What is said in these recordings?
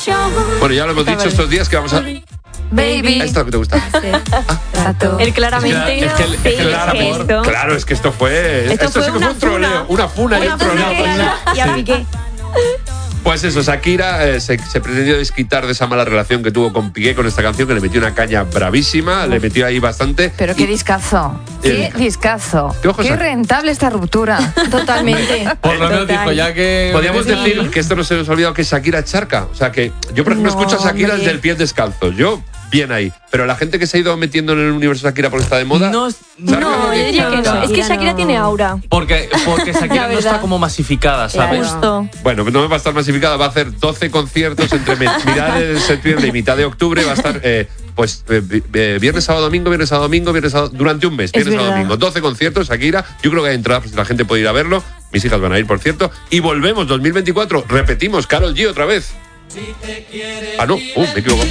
Bueno, ya lo hemos dicho estos días que vamos a... Baby. ¿Esto es lo que te gusta? Sí. Él claramente. Es que el amor. Claro, es que esto fue... Esto sí que fue un troleo. Una funa y un troleo. Y a Piqué. Pues eso, Shakira se pretendió desquitar de esa mala relación que tuvo con Piqué con esta canción, que le metió una caña bravísima, le metió ahí bastante. Pero qué discazo, qué discazo. Qué rentable esta ruptura. Totalmente. Por lo menos dijo ya que... Podríamos decir que esto no se nos ha olvidado que Shakira es charca. O sea que yo, por ejemplo, escucho a Shakira desde el pie descalzo. Yo, bien ahí. Pero la gente que se ha ido metiendo en el universo Shakira porque está de moda... No, yo diría que no. Es que Shakira tiene aura. Porque Shakira no está como masificada, ¿sabes? Justo. Bueno, no va a estar masificada, va a hacer 12 conciertos entre mitad de septiembre y mitad de octubre. Va a estar viernes, sábado, domingo, viernes, sábado, domingo, viernes, sábado, durante un mes, viernes, sábado, domingo. 12 conciertos, Shakira. Yo creo que hay entradas, pues la gente puede ir a verlo. Mis hijas van a ir, por cierto. Y volvemos, 2024. Repetimos, Karol G otra vez. Ah, no, me equivoco.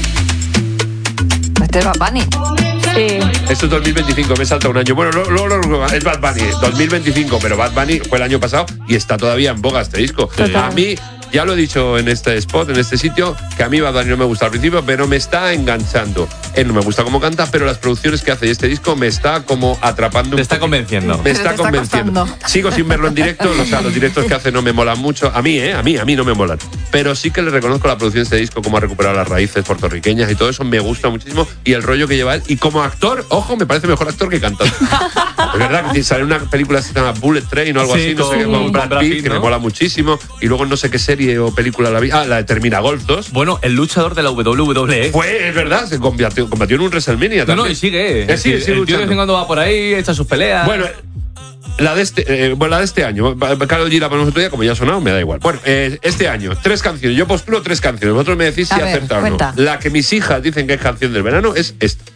Este es Bad Bunny. Sí. Esto es 2025, me salta un año. Bueno, luego es Bad Bunny, 2025, pero Bad Bunny fue el año pasado y está todavía en boga este disco. Total. A mí, ya lo he dicho en este spot, en este sitio, que a mí Bad Bunny no me gusta al principio, pero me está enganchando. Él no me gusta cómo canta, pero las producciones que hace y este disco me está como atrapando. Te está convenciendo. Me está convenciendo. Sigo sin verlo en directo, o sea, los directos que hace no me molan mucho. A mí no me molan. Pero sí que le reconozco la producción de este disco, cómo ha recuperado las raíces puertorriqueñas y todo eso, me gusta muchísimo. Y el rollo que lleva él. Y como actor, ojo, me parece mejor actor que cantante. Es verdad que sale una película que se llama Bullet Train o algo así, no sé qué, con Brad Pitt, que me mola muchísimo. Y luego no sé qué serie o película la vi. La de Termina Golf 2. Bueno, el luchador de la WWE. Es verdad, se combatió en un WrestleMania también. No, y sigue. Sigue el tío de luchando. vez en cuando va por ahí, echa sus peleas. Bueno, la de este año, Karol G la ponemos otro día, como ya ha sonado, me da igual. Bueno, este año, 3 canciones. Yo postulo 3 canciones. Vosotros me decís si acertar o no. La que mis hijas dicen que es canción del verano es esta.